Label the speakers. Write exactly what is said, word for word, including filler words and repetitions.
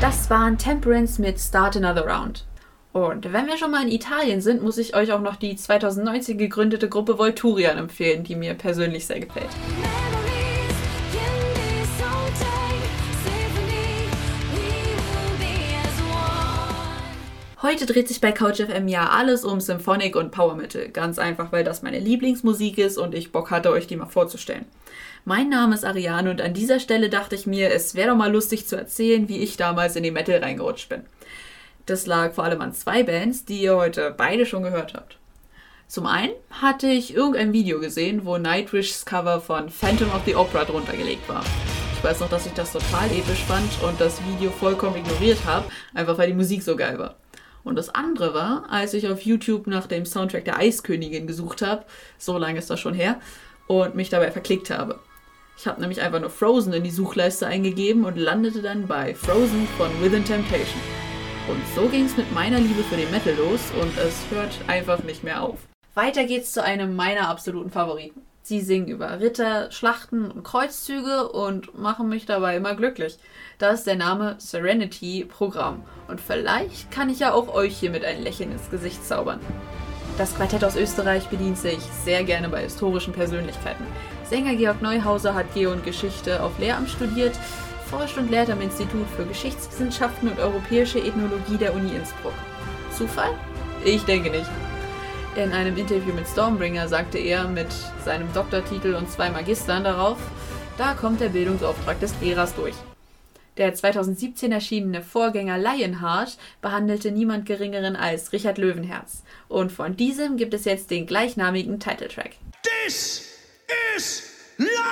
Speaker 1: Das waren Temperance mit Start Another Round. Und wenn wir schon mal in Italien sind, muss ich euch auch noch die zweitausendneunzehn gegründete Gruppe Volturian empfehlen, die mir persönlich sehr gefällt. Heute dreht sich bei CouchFM ja alles um Symphonic und Power Metal. Ganz einfach, weil das meine Lieblingsmusik ist und ich Bock hatte, euch die mal vorzustellen. Mein Name ist Ariane und an dieser Stelle dachte ich mir, es wäre doch mal lustig zu erzählen, wie ich damals in den Metal reingerutscht bin. Das lag vor allem an zwei Bands, die ihr heute beide schon gehört habt. Zum einen hatte ich irgendein Video gesehen, wo Nightwish's Cover von Phantom of the Opera drunter gelegt war. Ich weiß noch, dass ich das total episch fand und das Video vollkommen ignoriert habe, einfach weil die Musik so geil war. Und das andere war, als ich auf YouTube nach dem Soundtrack der Eiskönigin gesucht habe, so lange ist das schon her, und mich dabei verklickt habe. Ich habe nämlich einfach nur Frozen in die Suchleiste eingegeben und landete dann bei Frozen von Within Temptation. Und so ging es mit meiner Liebe für den Metal los und es hört einfach nicht mehr auf. Weiter geht's zu einem meiner absoluten Favoriten. Sie singen über Ritter, Schlachten und Kreuzzüge und machen mich dabei immer glücklich. Das ist der Name Serenity Programm. Und vielleicht kann ich ja auch euch hiermit ein Lächeln ins Gesicht zaubern. Das Quartett aus Österreich bedient sich sehr gerne bei historischen Persönlichkeiten. Sänger Georg Neuhauser hat Geo und Geschichte auf Lehramt studiert, forscht und lehrt am Institut für Geschichtswissenschaften und Europäische Ethnologie der Uni Innsbruck. Zufall? Ich denke nicht. In einem Interview mit Stormbringer sagte er mit seinem Doktortitel und zwei Magistern darauf, da kommt der Bildungsauftrag des Lehrers durch. Der zweitausendsiebzehn erschienene Vorgänger Lionheart behandelte niemand Geringeren als Richard Löwenherz. Und von diesem gibt es jetzt den gleichnamigen Titeltrack.
Speaker 2: This is